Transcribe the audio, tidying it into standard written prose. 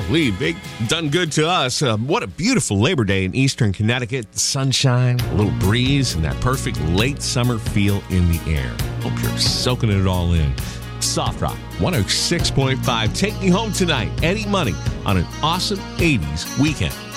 believe they've done good to us. What a beautiful Labor Day in eastern Connecticut. The sunshine, a little breeze, and that perfect late summer feel in the air. Hope you're soaking it all in. Soft Rock 106.5. Take me home tonight. Eddie Money on an awesome 80s weekend.